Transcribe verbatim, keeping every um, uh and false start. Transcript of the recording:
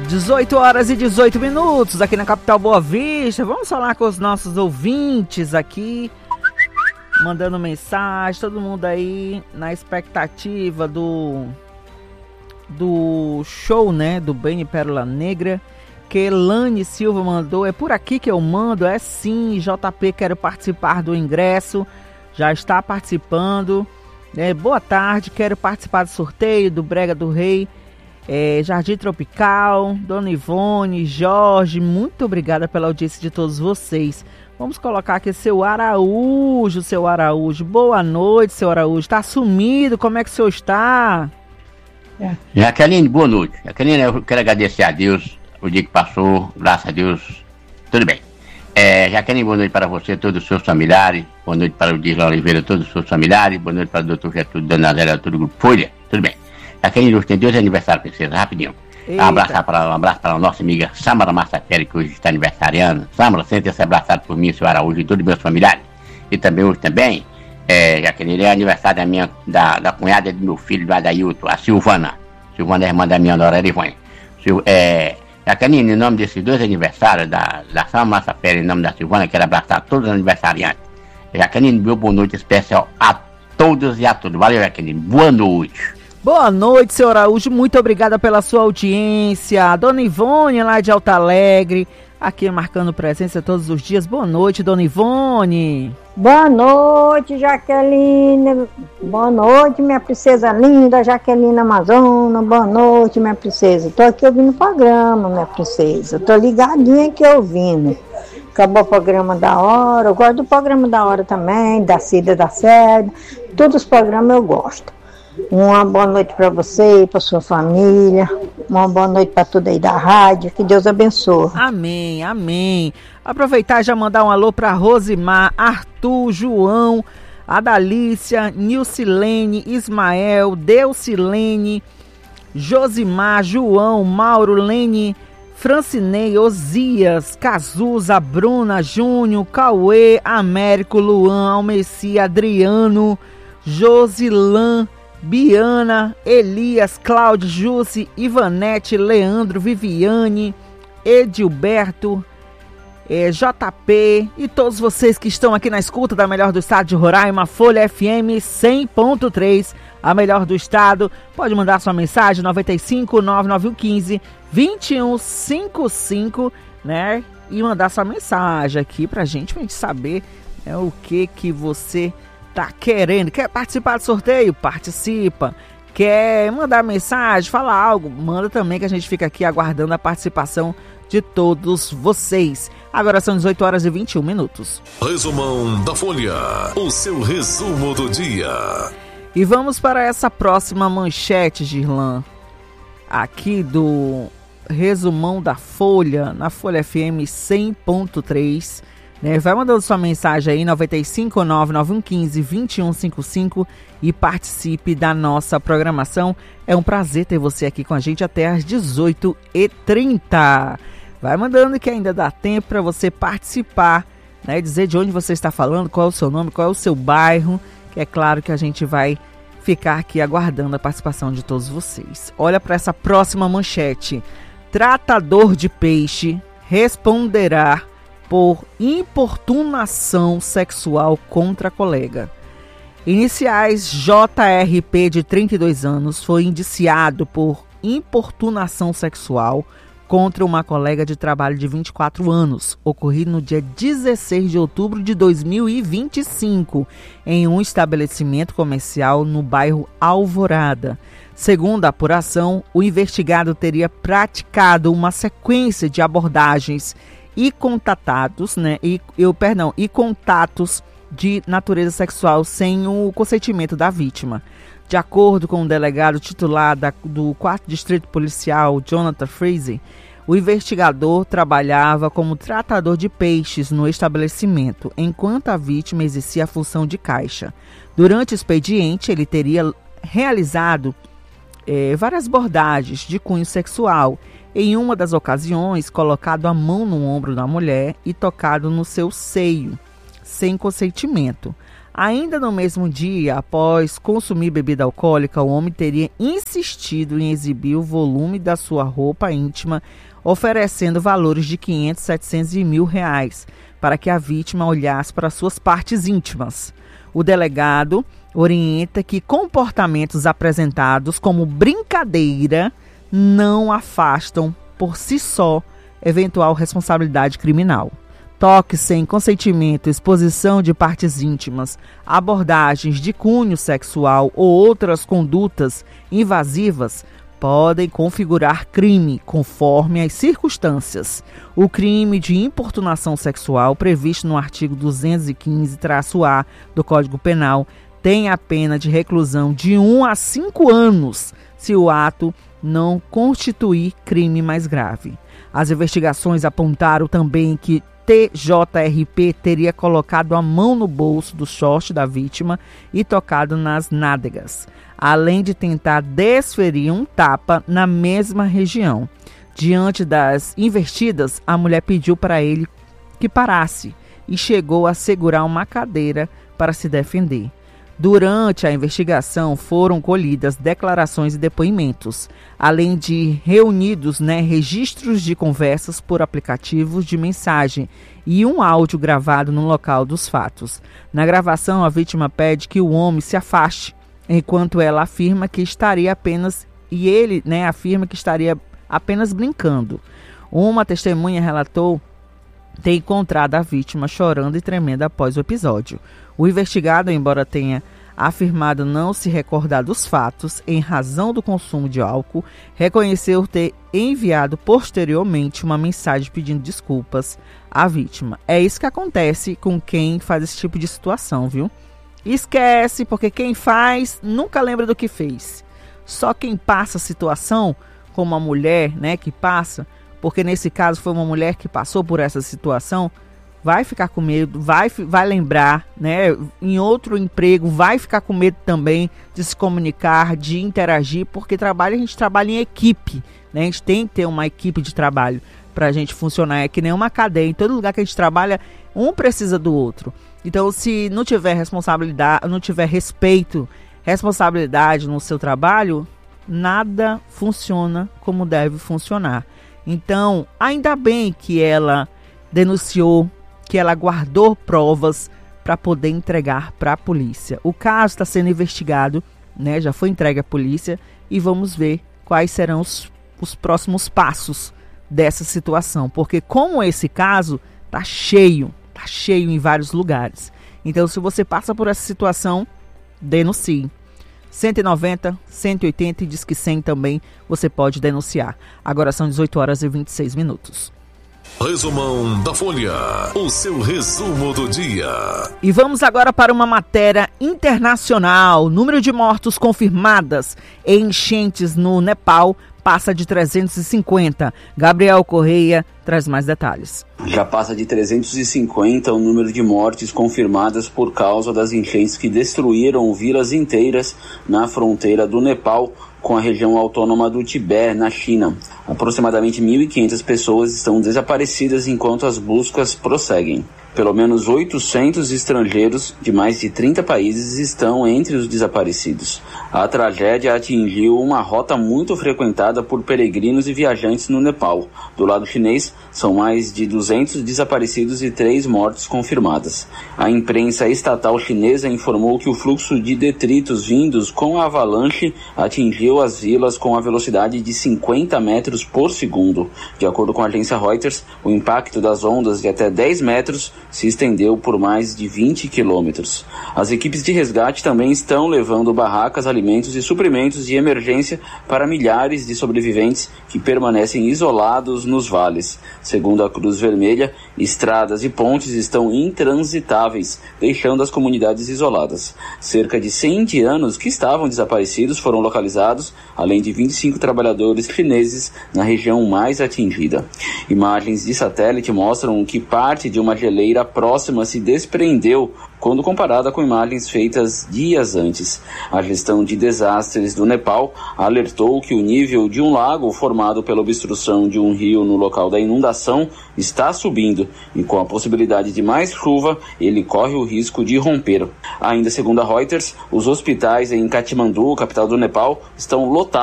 dezoito horas e dezoito minutos aqui na capital Boa Vista. Vamos falar com os nossos ouvintes aqui, mandando mensagem, todo mundo aí na expectativa do do show, né, do Beni Pérola Negra. Que Elane Silva mandou, é por aqui que eu mando, é sim, J P, quero participar do ingresso, já está participando, é, boa tarde, quero participar do sorteio do Brega do Rei, é, Jardim Tropical, Dona Ivone, Jorge, muito obrigada pela audiência de todos vocês. Vamos colocar aqui seu Araújo, seu Araújo, boa noite, seu Araújo, está sumido, como é que o senhor está? É. Jaqueline, boa noite. Jaqueline, eu quero agradecer a Deus o dia que passou, graças a Deus, tudo bem. É, Jaqueline, boa noite para você, todos os seus familiares, boa noite para o Disla Oliveira, todos os seus familiares, boa noite para o doutor Getúlio, Dona Zélia, todo o Grupo Folha, tudo bem. Jaqueline, hoje tem dois aniversários, princesa, rapidinho. Um abraço para, um abraço para a nossa amiga Samara Massaferi, que hoje está aniversariando. Samara, sente-se abraçado por mim, seu Araújo e todos os meus familiares. E também hoje também, é, Jaqueline, é aniversário da minha, da, da cunhada do meu filho, do Adailton, a Silvana. Silvana é irmã da minha nora Erivone. Sil, é, Jaqueline, em nome desses dois aniversários, da, da Samara Massaferi, em nome da Silvana, quero abraçar todos os aniversariantes. Jaqueline, meu boa noite especial a todos e a todos. Valeu, Jaqueline. Boa noite. Boa noite, senhor Araújo, muito obrigada pela sua audiência. Dona Ivone, lá de Alto Alegre, aqui marcando presença todos os dias. Boa noite, Dona Ivone. Boa noite, Jaqueline. Boa noite, minha princesa linda, Jaqueline Amazona. Boa noite, minha princesa. Tô aqui ouvindo o programa, minha princesa. Tô ligadinha aqui ouvindo. Acabou o programa da hora. Eu gosto do programa da hora também, da Cida da Seda. Todos os programas eu gosto. Uma boa noite para você e para sua família. Uma boa noite para tudo aí da rádio. Que Deus abençoe. Amém, amém. Aproveitar e já mandar um alô para Rosimar, Arthur, João, Adalícia, Nilcilene, Ismael, Deucilene, Josimar, João, Mauro, Lene, Francinei, Osias, Cazuza, Bruna, Júnior, Cauê, Américo, Luan, Almeci, Adriano, Josilã, Biana, Elias, Cláudio, Jussi, Ivanete, Leandro, Viviane, Edilberto, é, J P e todos vocês que estão aqui na escuta da melhor do estado de Roraima, Folha F M cem ponto três, a melhor do estado. Pode mandar sua mensagem noventa e cinco, nove nove um cinco, vinte e um cinquenta e cinco, né? E mandar sua mensagem aqui pra gente, pra gente saber, né, o que que você tá querendo. Quer participar do sorteio? Participa. Quer mandar mensagem, falar algo? Manda também, que a gente fica aqui aguardando a participação de todos vocês. Agora são dezoito horas e vinte e um minutos. Resumão da Folha, o seu resumo do dia. E vamos para essa próxima manchete, Girlan, aqui do Resumão da Folha, na Folha F M cem ponto três. Né? Vai mandando sua mensagem aí, noventa e cinco, nove nove um cinco, vinte e um cinquenta e cinco, e participe da nossa programação. É um prazer ter você aqui com a gente até às dezoito e trinta. Vai mandando que ainda dá tempo para você participar, né? Dizer de onde você está falando, qual é o seu nome, qual é o seu bairro, que é claro que a gente vai ficar aqui aguardando a participação de todos vocês. Olha para essa próxima manchete. Tratador de peixe responderá por importunação sexual contra colega. Iniciais J R P, de trinta e dois anos, foi indiciado por importunação sexual contra uma colega de trabalho de vinte e quatro anos, ocorrido no dia dezesseis de outubro de dois mil e vinte e cinco, em um estabelecimento comercial no bairro Alvorada. Segundo a apuração, o investigado teria praticado uma sequência de abordagens e contatados, né, e, eu, perdão, e contatos de natureza sexual sem o consentimento da vítima. De acordo com o delegado titular da, do quarto Distrito Policial, Jonathan Freeze, o investigador trabalhava como tratador de peixes no estabelecimento, enquanto a vítima exercia a função de caixa. Durante o expediente, ele teria realizado eh, várias abordagens de cunho sexual. Em uma das ocasiões, colocado a mão no ombro da mulher e tocado no seu seio, sem consentimento. Ainda no mesmo dia, após consumir bebida alcoólica, o homem teria insistido em exibir o volume da sua roupa íntima, oferecendo valores de quinhentos, setecentos e mil reais para que a vítima olhasse para suas partes íntimas. O delegado orienta que comportamentos apresentados como brincadeira não afastam por si só eventual responsabilidade criminal. Toque sem consentimento, exposição de partes íntimas, abordagens de cunho sexual ou outras condutas invasivas podem configurar crime conforme as circunstâncias. O crime de importunação sexual, previsto no artigo duzentos e quinze traço A do Código Penal, tem a pena de reclusão de um a cinco anos se o ato não constituir crime mais grave. As investigações apontaram também que T J R P teria colocado a mão no bolso do short da vítima e tocado nas nádegas, além de tentar desferir um tapa na mesma região. Diante das investidas, a mulher pediu para ele que parasse e chegou a segurar uma cadeira para se defender. Durante a investigação foram colhidas declarações e depoimentos, além de reunidos né, registros de conversas por aplicativos de mensagem e um áudio gravado no local dos fatos. Na gravação, a vítima pede que o homem se afaste, enquanto ela afirma que estaria apenas, e ele né, afirma que estaria apenas brincando. Uma testemunha relatou ter encontrado a vítima chorando e tremendo após o episódio. O investigado, embora tenha afirmado não se recordar dos fatos em razão do consumo de álcool, reconheceu ter enviado posteriormente uma mensagem pedindo desculpas à vítima. É isso que acontece com quem faz esse tipo de situação, viu? Esquece, porque quem faz nunca lembra do que fez. Só quem passa a situação, como a mulher, né, que passa, porque nesse caso foi uma mulher que passou por essa situação, vai ficar com medo, vai, vai lembrar, né? Em outro emprego, vai ficar com medo também de se comunicar, de interagir, porque trabalho, a gente trabalha em equipe, né? A gente tem que ter uma equipe de trabalho para a gente funcionar. É que nem uma cadeia, em todo lugar que a gente trabalha, um precisa do outro. Então, se não tiver responsabilidade, não tiver respeito, responsabilidade no seu trabalho, nada funciona como deve funcionar. Então, ainda bem que ela denunciou, que ela guardou provas para poder entregar para a polícia. O caso está sendo investigado, né? Já foi entregue à polícia e vamos ver quais serão os, os próximos passos dessa situação. Porque como esse caso está cheio, está cheio em vários lugares. Então, se você passa por essa situação, denuncie. cento e noventa, cento e oitenta e Disque cem também você pode denunciar. Agora são dezoito horas e vinte e seis minutos. Resumão da Folha, o seu resumo do dia. E vamos agora para uma matéria internacional. Número de mortos confirmadas em enchentes no Nepal passa de trezentos e cinquenta. Gabriel Correia traz mais detalhes. Já passa de trezentos e cinquenta o número de mortes confirmadas por causa das enchentes que destruíram vilas inteiras na fronteira do Nepal com a região autônoma do Tibete, na China. Aproximadamente mil e quinhentas pessoas estão desaparecidas enquanto as buscas prosseguem. Pelo menos oitocentos estrangeiros de mais de trinta países estão entre os desaparecidos. A tragédia atingiu uma rota muito frequentada por peregrinos e viajantes no Nepal. Do lado chinês, são mais de duzentos desaparecidos e três mortes confirmadas. A imprensa estatal chinesa informou que o fluxo de detritos vindos com a avalanche atingiu as vilas com a velocidade de cinquenta metros por segundo. De acordo com a agência Reuters, o impacto das ondas de até dez metros se estendeu por mais de vinte quilômetros. As equipes de resgate também estão levando barracas, alimentos e suprimentos de emergência para milhares de sobreviventes que permanecem isolados nos vales. Segundo a Cruz Vermelha, estradas e pontes estão intransitáveis, deixando as comunidades isoladas. Cerca de cem indianos que estavam desaparecidos foram localizados, além de vinte e cinco trabalhadores chineses na região mais atingida. Imagens de satélite mostram que parte de uma geleira barreira próxima se desprendeu quando comparada com imagens feitas dias antes. A gestão de desastres do Nepal alertou que o nível de um lago formado pela obstrução de um rio no local da inundação está subindo e, com a possibilidade de mais chuva, ele corre o risco de romper. Ainda segundo a Reuters, os hospitais em Katmandu, capital do Nepal, estão lotados